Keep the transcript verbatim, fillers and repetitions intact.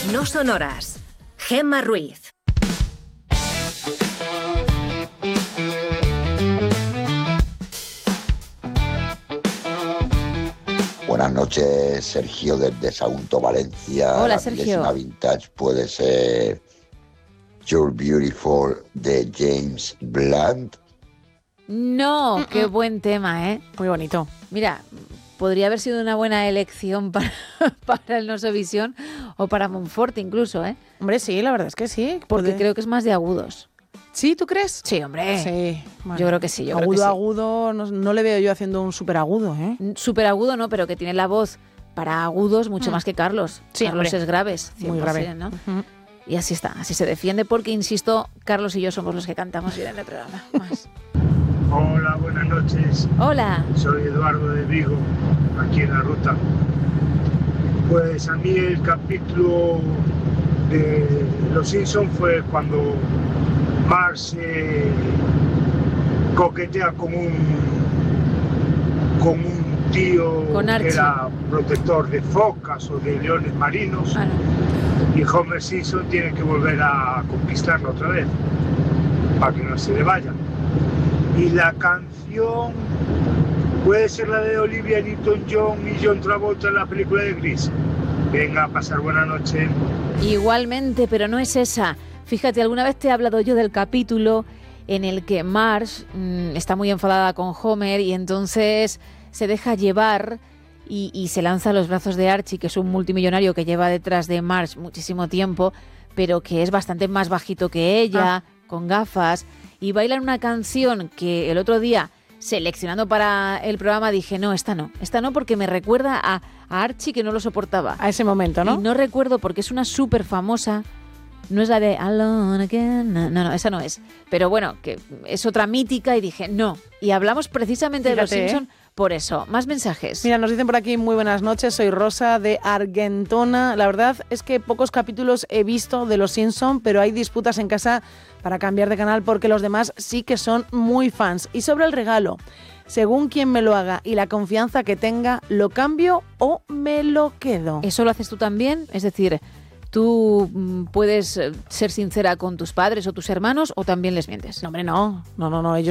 no sonoras. Gemma Ruiz. Buenas noches, Sergio, desde Sagunto, Valencia. Hola, La Sergio. milésima vintage puede ser You're Beautiful de James Blunt. No, Mm-mm. qué buen tema, ¿eh? Muy bonito. Mira, podría haber sido una buena elección para, para el Nosovisión o para Monfort incluso, ¿eh? Hombre, sí, la verdad es que sí. Porque Puede- creo que es más de agudos. ¿Sí, tú crees? Sí, hombre. Sí. bueno. Yo creo que sí, yo creo agudo, que sí. agudo, no, no le veo yo haciendo un súper agudo, ¿eh? Súper agudo no, pero que tiene la voz para agudos mucho Mm. más que Carlos. Sí, Carlos hombre. es graves, Muy cien por grave. cien, ¿no? Ujú. Y así está, así se defiende porque, insisto, Carlos y yo somos los que cantamos bien en el programa. Más. Hola, buenas noches. Hola. Soy Eduardo de Vigo, aquí en la ruta. Pues a mí el capítulo de Los Simpsons fue cuando Marge eh, coquetea con un con un tío Con que Archie. era protector de focas o de leones marinos, Ah, no. y Homer Simpson tiene que volver a conquistarlo otra vez para que no se le vaya. Y la canción puede ser la de Olivia Newton-John y John Travolta en la película de Gris. Venga, a pasar buena noche. Igualmente, pero no es esa. Fíjate, alguna vez te he hablado yo del capítulo en el que Marge mmm, está muy enfadada con Homer y entonces se deja llevar y, y se lanza a los brazos de Archie, que es un multimillonario que lleva detrás de Marge muchísimo tiempo, pero que es bastante más bajito que ella, Ah. con gafas, y bailan una canción que el otro día, seleccionando para el programa, dije, no, esta no, esta no porque me recuerda a, a Archie, que no lo soportaba. A ese momento, ¿no? Y no recuerdo porque es una súper famosa. No es la de Alone Again. No, no, esa no es. Pero bueno, que es otra mítica y dije, no. Y hablamos precisamente de Los Fíjate, ¿eh? Simpson por eso. Más mensajes. Mira, nos dicen por aquí, muy buenas noches, soy Rosa de Argentona. La verdad es que pocos capítulos he visto de Los Simpson, pero hay disputas en casa para cambiar de canal porque los demás sí que son muy fans. Y sobre el regalo, según quien me lo haga y la confianza que tenga, ¿lo cambio o me lo quedo? ¿Eso lo haces tú también? Es decir, ¿tú mm, puedes eh, ser sincera con tus padres o tus hermanos o también les mientes? No, hombre, no, no, no, no, ellos